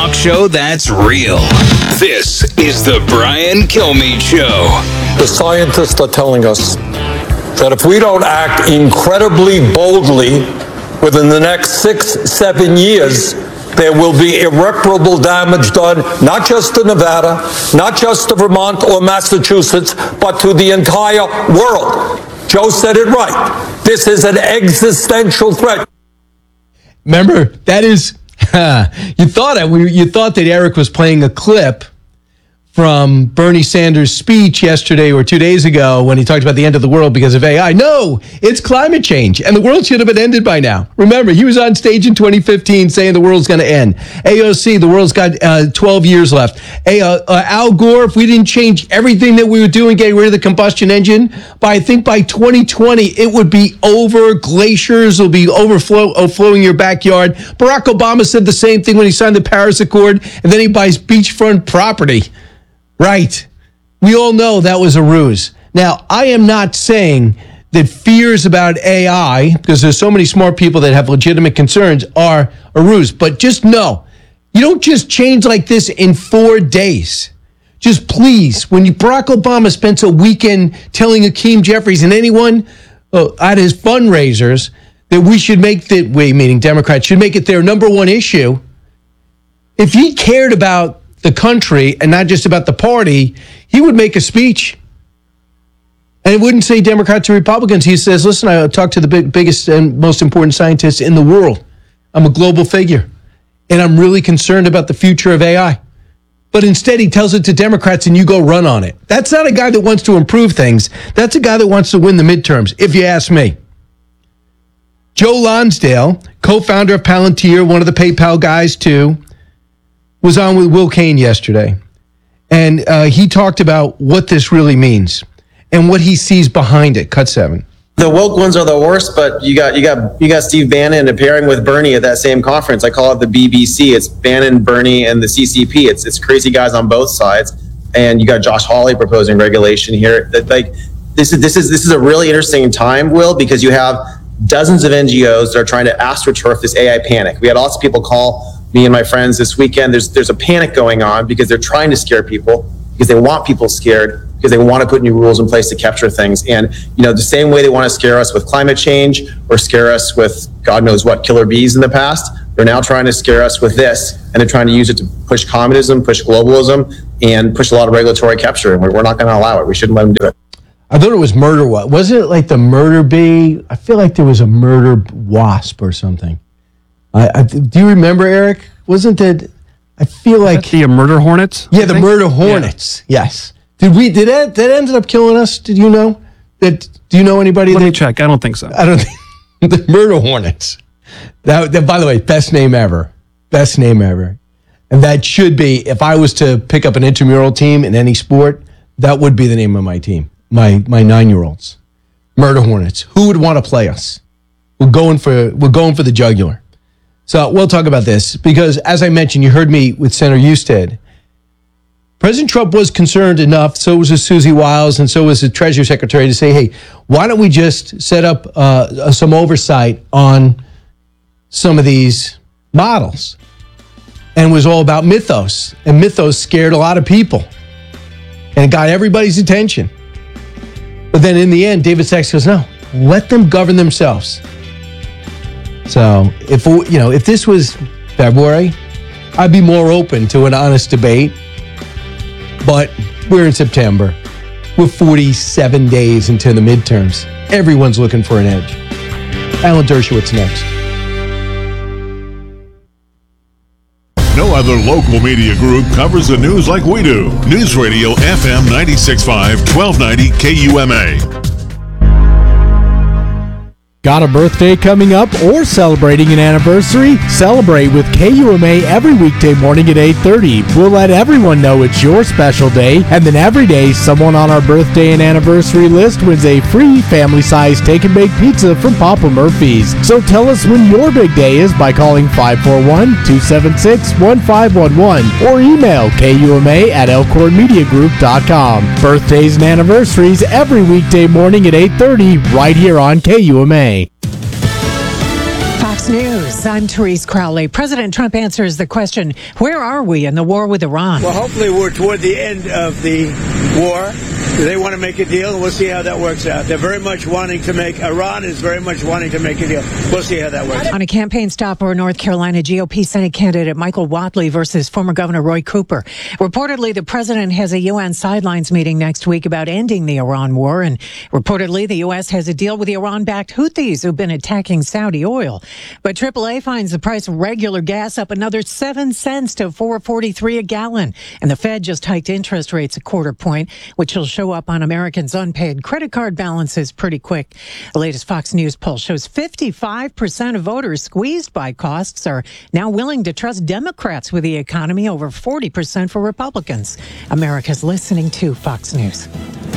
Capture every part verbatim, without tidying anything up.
talk show that's real. This is the Brian Kilmeade Show. The scientists are telling us that if we don't act incredibly boldly within the next six, seven years, there will be irreparable damage done, not just to Nevada, not just to Vermont or Massachusetts, but to the entire world. Joe said it right. This is an existential threat. Remember, that is, you thought it, you thought that Eric was playing a clip from Bernie Sanders' speech yesterday or two days ago when he talked about the end of the world because of A I. No, it's climate change, and the world should have been ended by now. Remember, he was on stage in twenty fifteen saying the world's going to end. A O C, the world's got uh, twelve years left. A, uh, uh, Al Gore, if we didn't change everything that we were doing, getting rid of the combustion engine, by I think by twenty twenty, it would be over. Glaciers will be overflow, overflowing your backyard. Barack Obama said the same thing when he signed the Paris Accord, and then he buys beachfront property. Right. We all know that was a ruse. Now, I am not saying that fears about A I, because there's so many smart people that have legitimate concerns, are a ruse. But just know, you don't just change like this in four days. Just please, when you, Barack Obama spends a weekend telling Hakeem Jeffries and anyone uh, at his fundraisers that we should make the, we, meaning Democrats, should make it their number one issue. If he cared about the country and not just about the party, he would make a speech. And it wouldn't say Democrats or Republicans. He says, listen, I talk to the big, biggest and most important scientists in the world. I'm a global figure, and I'm really concerned about the future of A I. But instead, he tells it to Democrats, and you go run on it. That's not a guy that wants to improve things. That's a guy that wants to win the midterms, if you ask me. Joe Lonsdale, co-founder of Palantir, one of the PayPal guys too, was on with Will Cain yesterday, and uh, he talked about what this really means and what he sees behind it. Cut seven. The woke ones are the worst, but you got you got you got Steve Bannon appearing with Bernie at that same conference. I call it the B B C. It's Bannon, Bernie, and the C C P. It's it's crazy guys on both sides, and you got Josh Hawley proposing regulation here. That like this is this is this is a really interesting time, Will, because you have dozens of N G Os that are trying to astroturf this A I panic. We had lots of people call me and my friends this weekend. There's there's a panic going on because they're trying to scare people, because they want people scared, because they want to put new rules in place to capture things. And, you know, the same way they want to scare us with climate change or scare us with God knows what killer bees in the past, they're now trying to scare us with this, and they're trying to use it to push communism, push globalism, and push a lot of regulatory capture. And we're, we're not going to allow it. We shouldn't let them do it. I thought it was murder. What wasn't it, like the murder bee? I feel like there was a murder wasp or something. I, I, do you remember, Eric? Wasn't it? I feel like the murder hornets. Yeah, the murder hornets. Yeah. Yes. Did we? Did that? That ended up killing us? Did you know? That? Do you know anybody? Let that, me check. I don't think so. I don't think the murder hornets. That, that. By the way, best name ever. Best name ever. And that should be. If I was to pick up an intramural team in any sport, that would be the name of my team. My my nine year olds. Murder hornets. Who would want to play us? We're going for. We're going for the jugular. So we'll talk about this because, as I mentioned, you heard me with Senator Husted. President Trump was concerned enough, so was Susie Wiles, and so was the Treasury Secretary, to say, hey, why don't we just set up uh, some oversight on some of these models? And it was all about Mythos, and Mythos scared a lot of people, and it got everybody's attention. But then in the end, David Sachs goes, no, let them govern themselves. So if you know if this was February, I'd be more open to an honest debate. But we're in September. We're forty-seven days into the midterms. Everyone's looking for an edge. Alan Dershowitz next. No other local media group covers the news like we do. News Radio F M ninety-six point five, twelve ninety K U M A. Got a birthday coming up or celebrating an anniversary? Celebrate with K U M A every weekday morning at eight thirty. We'll let everyone know it's your special day, and then every day, someone on our birthday and anniversary list wins a free family-sized take-and-bake pizza from Papa Murphy's. So tell us when your big day is by calling five four one, two seven six, one five one one or email K U M A at elkhorn media group dot com. Birthdays and anniversaries every weekday morning at eight thirty right here on K U M A. Fox News, I'm Therese Crowley. President Trump answers the question, where are we in the war with Iran? Well, hopefully we're toward the end of the war. They want to make a deal, and we'll see how that works out. They're very much wanting to make, Iran is very much wanting to make a deal. We'll see how that works out. On a campaign stop for North Carolina G O P Senate candidate Michael Whatley versus former Governor Roy Cooper. Reportedly, the president has a U N sidelines meeting next week about ending the Iran war. And reportedly, the U S has a deal with the Iran-backed Houthis who've been attacking Saudi oil. But triple A finds the price of regular gas up another seven cents to four forty-three a gallon. And the Fed just hiked interest rates a quarter point, which will show up on Americans' unpaid credit card balances pretty quick. The latest Fox News poll shows fifty-five percent of voters squeezed by costs are now willing to trust Democrats with the economy, over forty percent for Republicans. America's listening to Fox News.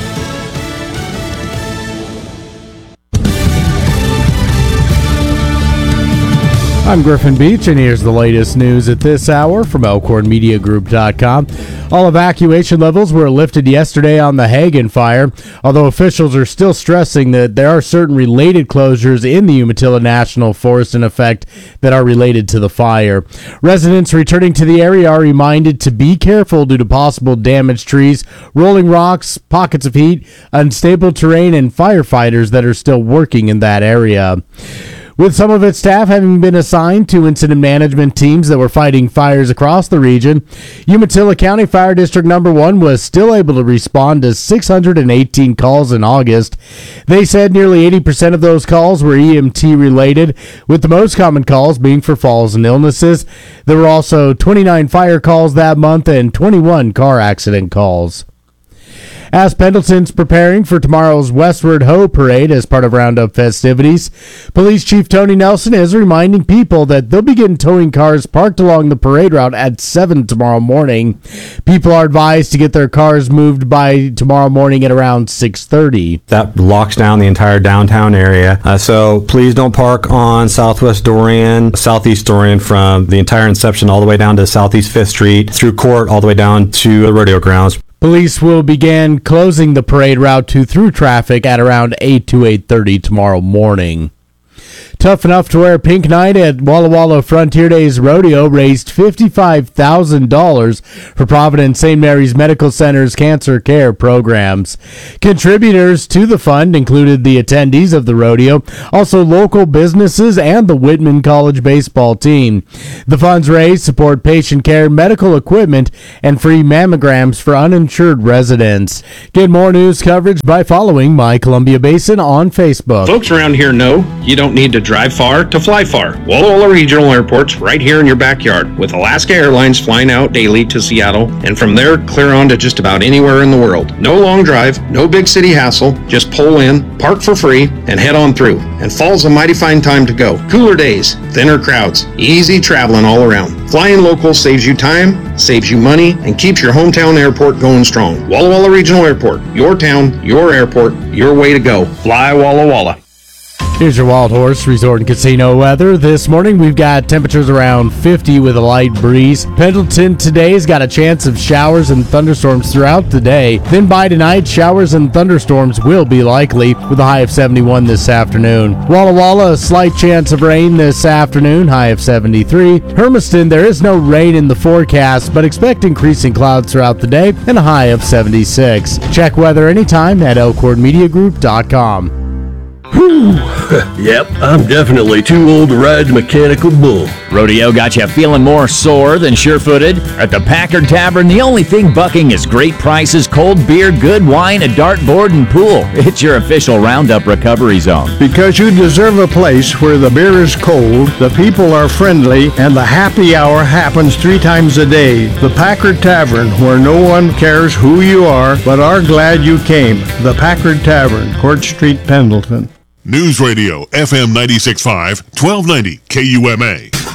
I'm Griffin Beach, and here's the latest news at this hour from Elkhorn Media Group dot com. All evacuation levels were lifted yesterday on the Hagen fire, although officials are still stressing that there are certain related closures in the Umatilla National Forest in effect that are related to the fire. Residents returning to the area are reminded to be careful due to possible damaged trees, rolling rocks, pockets of heat, unstable terrain, and firefighters that are still working in that area. With some of its staff having been assigned to incident management teams that were fighting fires across the region, Umatilla County Fire District Number one was still able to respond to six hundred eighteen calls in August. They said nearly eighty percent of those calls were E M T related, with the most common calls being for falls and illnesses. There were also twenty-nine fire calls that month and twenty-one car accident calls. As Pendleton's preparing for tomorrow's Westward Ho parade as part of Roundup festivities, Police Chief Tony Nelson is reminding people that they'll begin towing cars parked along the parade route at seven tomorrow morning. People are advised to get their cars moved by tomorrow morning at around six thirty. That locks down the entire downtown area, uh, so please don't park on Southwest Dorian, Southeast Dorian, from the entire inception all the way down to Southeast fifth Street, through Court, all the way down to the rodeo grounds. Police will begin closing the parade route to through traffic at around eight to eight thirty tomorrow morning. Tough Enough to Wear Pink Night at Walla Walla Frontier Days Rodeo raised fifty-five thousand dollars for Providence Saint Mary's Medical Center's cancer care programs. Contributors to the fund included the attendees of the rodeo, also local businesses, and the Whitman College baseball team. The funds raised support patient care, medical equipment, and free mammograms for uninsured residents. Get more news coverage by following My Columbia Basin on Facebook. Folks around here know you don't need to drive far to fly far. Walla Walla Regional Airport's right here in your backyard, with Alaska Airlines flying out daily to Seattle, and from there clear on to just about anywhere in the world. No long drive, no big city hassle, just pull in, park for free, and head on through. And fall's a mighty fine time to go. Cooler days, thinner crowds, easy traveling all around. Flying local saves you time, saves you money, and keeps your hometown airport going strong. Walla Walla Regional Airport, your town, your airport, your way to go. Fly Walla Walla. Here's your Wild Horse Resort and Casino weather. This morning we've got temperatures around fifty with a light breeze. Pendleton today's got a chance of showers and thunderstorms throughout the day. Then by tonight, showers and thunderstorms will be likely with a high of seventy-one this afternoon. Walla Walla, a slight chance of rain this afternoon, high of seventy-three. Hermiston, there is no rain in the forecast, but expect increasing clouds throughout the day and a high of seventy-six. Check weather anytime at Elkhorn Media Group dot com. Whew. Yep, I'm definitely too old to ride the mechanical bull. Rodeo got you feeling more sore than sure-footed? At the Packard Tavern, the only thing bucking is great prices, cold beer, good wine, a dartboard, and pool. It's your official Roundup recovery zone. Because you deserve a place where the beer is cold, the people are friendly, and the happy hour happens three times a day. The Packard Tavern, where no one cares who you are, but are glad you came. The Packard Tavern, Court Street, Pendleton. News Radio, F M ninety-six point five, twelve ninety K U M A.